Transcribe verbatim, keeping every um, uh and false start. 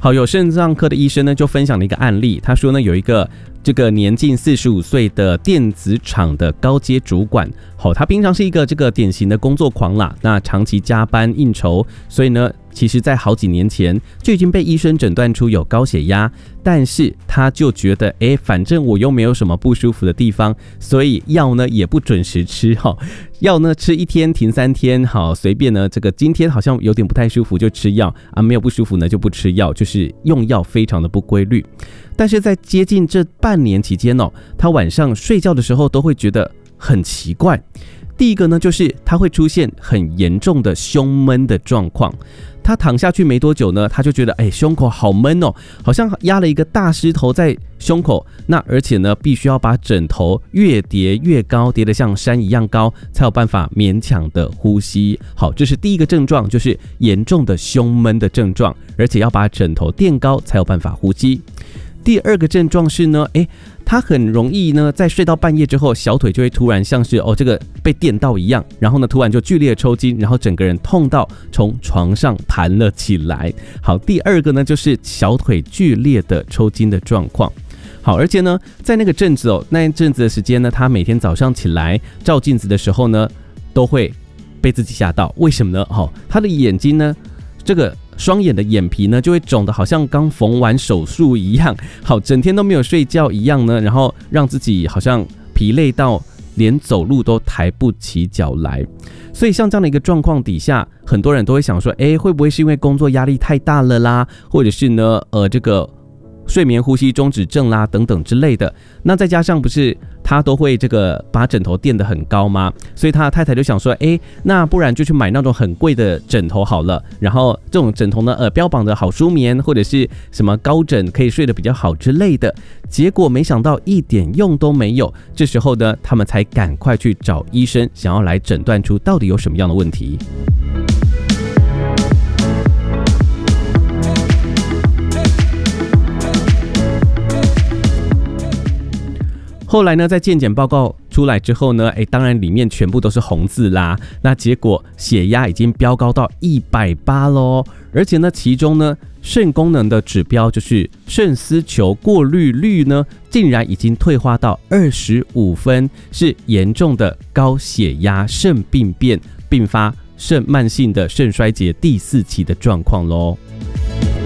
好，有肾脏科的医生呢就分享了一个案例，他说呢有一个这个年近四十五岁的电子厂的高阶主管，好，他平常是一个这个典型的工作狂啦，那长期加班应酬，所以呢其实在好几年前就已经被医生诊断出有高血压，但是他就觉得哎，反正我又没有什么不舒服的地方，所以药呢也不准时吃，好，药呢吃一天停三天，好，随便呢这个今天好像有点不太舒服就吃药啊，没有不舒服呢就不吃药，就是用药非常的不规律。但是在接近这半年期间哦，他晚上睡觉的时候都会觉得很奇怪。第一个呢，就是他会出现很严重的胸闷的状况。他躺下去没多久呢，他就觉得哎，胸口好闷哦，好像压了一个大石头在胸口。那而且呢，必须要把枕头越叠越高，叠得像山一样高，才有办法勉强的呼吸。好，这是第一个症状，就是严重的胸闷的症状，而且要把枕头垫高才有办法呼吸。第二个症状是呢，诶，他很容易呢，在睡到半夜之后，小腿就会突然像是哦这个被电到一样，然后呢突然就剧烈的抽筋，然后整个人痛到从床上弹了起来。好，第二个呢就是小腿剧烈的抽筋的状况。好，而且呢，在那个阵子哦，那一阵子的时间呢，他每天早上起来照镜子的时候呢，都会被自己吓到。为什么呢？好，他的眼睛呢，这个双眼的眼皮呢就会肿得好像刚缝完手术一样，好，整天都没有睡觉一样呢，然后让自己好像疲累到连走路都抬不起脚来。所以像这样的一个状况底下，很多人都会想说，哎，会不会是因为工作压力太大了啦，或者是呢，呃，这个睡眠呼吸中止症啦等等之类的。那再加上不是他都会这个把枕头垫得很高吗？所以他的太太就想说，哎，那不然就去买那种很贵的枕头好了。然后这种枕头呢，呃，标榜着好舒眠，或者是什么高枕可以睡得比较好之类的。结果没想到一点用都没有。这时候呢，他们才赶快去找医生，想要来诊断出到底有什么样的问题。后来呢，在健检报告出来之后呢，哎，当然里面全部都是红字啦。那结果血压已经飙高到一百八十咯，而且呢，其中呢，肾功能的指标就是肾丝球过滤率呢，竟然已经退化到二十五分，是严重的高血压肾病变，并发肾慢性的肾衰竭第四期的状况咯。